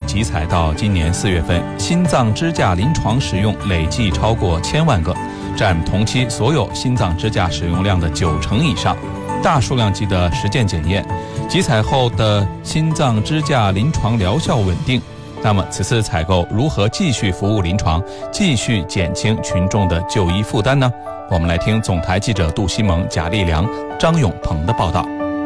集采到今年4月份，心脏支架临床使用累计超过1000万个，占同期所有心脏支架使用量的90%以上。大数量级的实践检验，集采后的心脏支架临床疗效稳定。那么此次采购如何继续服务临床，继续减轻群众的就医负担呢？我们来听总台记者杜西蒙、贾立良、张永鹏的报道。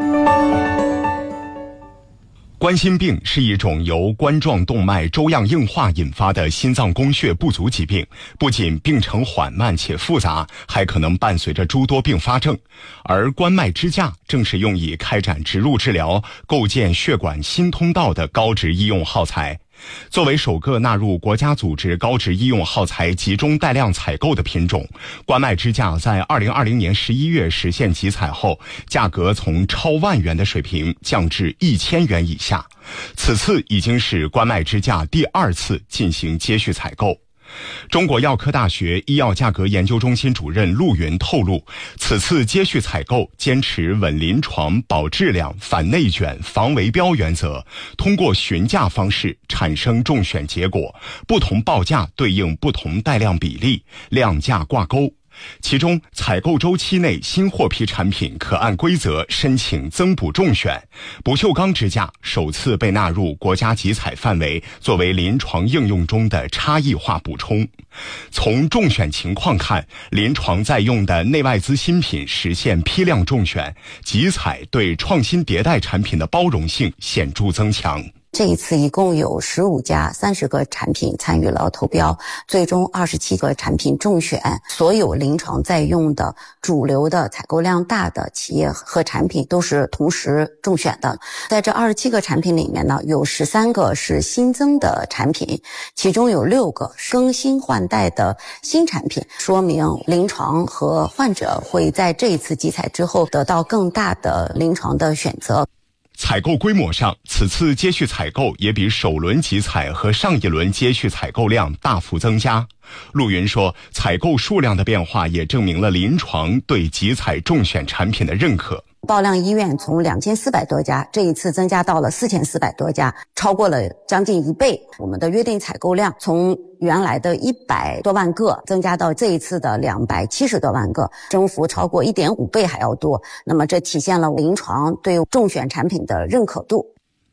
冠心病是一种由冠状动脉粥样硬化引发的心脏供血不足疾病，不仅病程缓慢且复杂，还可能伴随着诸多并发症。而冠脉支架正是用以开展植入治疗、构建血管新通道的高值医用耗材。作为首个纳入国家组织高值医用耗材集中带量采购的品种，冠脉支架在2020年11月实现集采后，价格从超万元的水平降至1000元以下。此次已经是冠脉支架第2次进行接续采购。中国药科大学医药价格研究中心主任陆云透露，此次接续采购坚持稳临床、保质量、反内卷、防围标原则，通过询价方式产生中选结果，不同报价对应不同带量比例，量价挂钩。其中，采购周期内新获批产品可按规则申请增补中选，不锈钢支架首次被纳入国家集采范围，作为临床应用中的差异化补充。从中选情况看，临床在用的内外资新品实现批量中选，集采对创新迭代产品的包容性显著增强。 这一次一共有15家30个产品参与了投标，最终27个产品中选。所有临床在用的主流的采购量大的企业和产品都是同时中选的。在这27个产品里面呢，有13个是新增的产品，其中有6个是更新换代的新产品，说明临床和患者会在这一次集采之后得到更大的临床的选择。 采购规模上，此次接续采购也比首轮集采和上一轮接续采购量大幅增加。陆云说，采购数量的变化也证明了临床对集采中选产品的认可。 报量医院从2400多家，这一次增加到了4400多家，超过了将近1倍。我们的约定采购量从原来的100多万个增加到这一次的270多万个，增幅超过1.5倍还要多。那么这体现了临床对中选产品的认可度。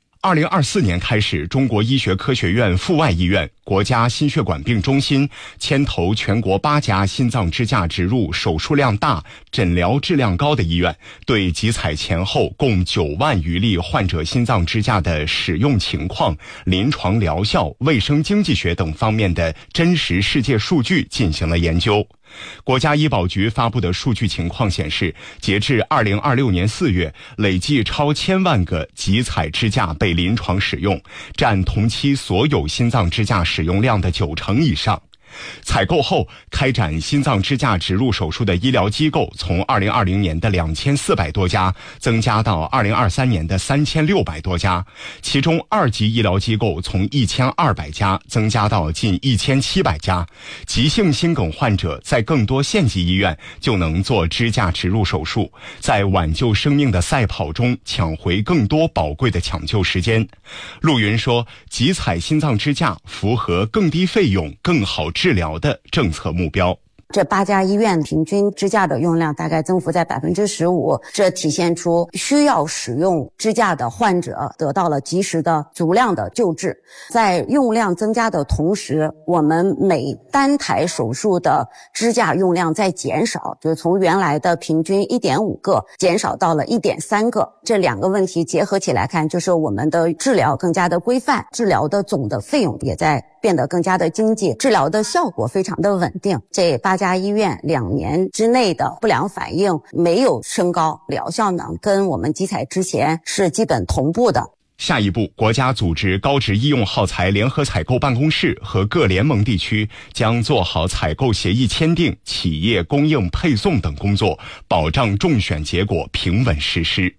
2024年开始，中国医学科学院阜外医院、国家心血管病中心牵头全国8家心脏支架植入手术量大、诊疗质量高的医院，对集采前后共9万余例患者心脏支架的使用情况、临床疗效、卫生经济学等方面的真实世界数据进行了研究。国家医保局发布的数据情况显示，截至2026年4月，累计超1000万个集采支架被临床使用，占同期所有心脏支架使用量的90%以上。采购后开展心脏支架植入手术的医疗机构从2020年的2400多家增加到2023年的3600多家，其中2级医疗机构从1200家增加到近1700家。急性心梗患者在更多县级医院就能做支架植入手术，在挽救生命的赛跑中抢回更多宝贵的抢救时间。陆云说，集采心脏支架符合更低费用、更好治疗的政策目标。 这8家医院平均支架的用量大概增幅在 15%， 这体现出需要使用支架的患者得到了及时的足量的救治。在用量增加的同时，我们每单台手术的支架用量在减少，就是从原来的平均 1.5 个减少到了 1.3 个。这2个问题结合起来看，就是我们的治疗更加的规范，治疗的总的费用也在变得更加的经济，治疗的效果非常的稳定。这8家医院2年之内的不良反应没有升高，疗效呢跟我们集采之前是基本同步的。 下一步，国家组织高值医用耗材联合采购办公室和各联盟地区将做好采购协议签订、企业供应配送等工作，保障中选结果平稳实施。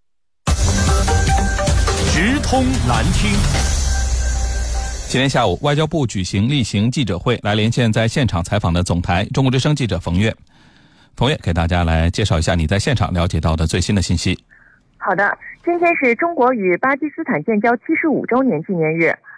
直通难听。 今天下午，外交部举行例行记者会，来连线在现场采访的总台中国之声记者冯月。冯月给大家来介绍一下你在现场了解到的最新的信息。 好的，今天是中国与巴基斯坦建交75周年纪念日。